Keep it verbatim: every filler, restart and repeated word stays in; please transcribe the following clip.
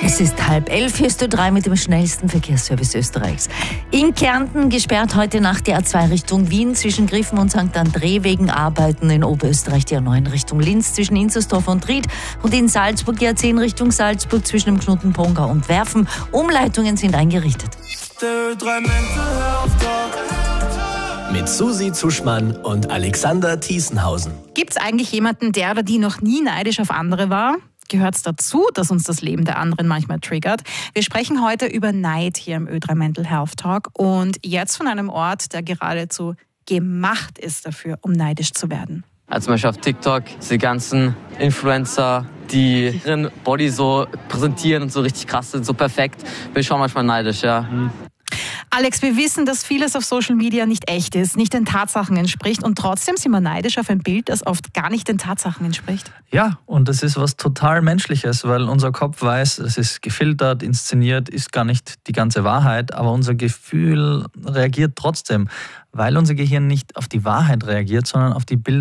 Es ist halb elf, hier ist Ö drei mit dem schnellsten Verkehrsservice Österreichs. In Kärnten gesperrt heute Nacht die A zwei Richtung Wien zwischen Griffen und Sankt André wegen Arbeiten. In Oberösterreich die A neun Richtung Linz zwischen Inzersdorf und Ried. Und in Salzburg die A zehn Richtung Salzburg zwischen dem Knoten Pongau und Werfen. Umleitungen sind eingerichtet. Mit Susi Zuschmann und Alexander Thiesenhausen. Gibt es eigentlich jemanden, der oder die noch nie neidisch auf andere war? Gehört es dazu, dass uns das Leben der anderen manchmal triggert? Wir sprechen heute über Neid hier im Ö drei Mental Health Talk und jetzt von einem Ort, der geradezu gemacht ist dafür, um neidisch zu werden. Also zum Beispiel auf TikTok, diese ganzen Influencer, die ihren Body so präsentieren und so richtig krass sind, so perfekt, bin ich schon manchmal neidisch, ja. Mhm. Alex, wir wissen, dass vieles auf Social Media nicht echt ist, nicht den Tatsachen entspricht und trotzdem sind wir neidisch auf ein Bild, das oft gar nicht den Tatsachen entspricht. Ja, und das ist was total Menschliches, weil unser Kopf weiß, es ist gefiltert, inszeniert, ist gar nicht die ganze Wahrheit, aber unser Gefühl reagiert trotzdem, weil unser Gehirn nicht auf die Wahrheit reagiert, sondern auf die Bilder.